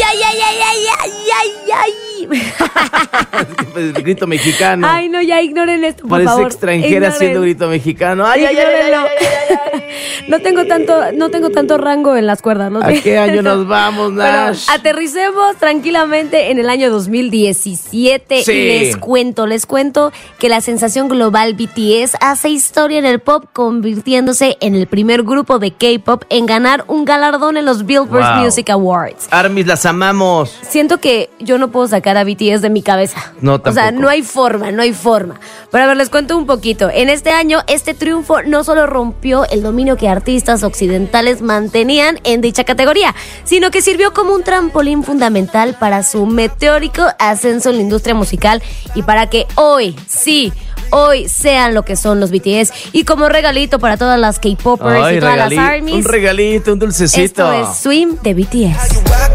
El grito mexicano. Ay, no, ya ignoren esto, por Parece favor. extranjera haciendo grito mexicano. No tengo tanto rango en las cuerdas. ¿No? ¿A qué año nos vamos, Nash? Pero aterricemos tranquilamente en el año 2017. Sí. Y les cuento que la sensación global BTS hace historia en el pop, convirtiéndose en el primer grupo de K-pop en ganar un galardón en los Billboard Music Awards. Armis, las amamos. Siento que yo no puedo sacar a BTS de mi cabeza. No, tampoco. O sea, no hay forma. Pero a ver, les cuento un poquito. En este año, este triunfo no solo rompió el dominio que artistas occidentales mantenían en dicha categoría, sino que sirvió como un trampolín fundamental para su meteórico ascenso en la industria musical y para que hoy sean lo que son los BTS. Y como regalito para todas las K-popers y todas las ARMYs, un regalito, un dulcecito. esto es Swim de BTS.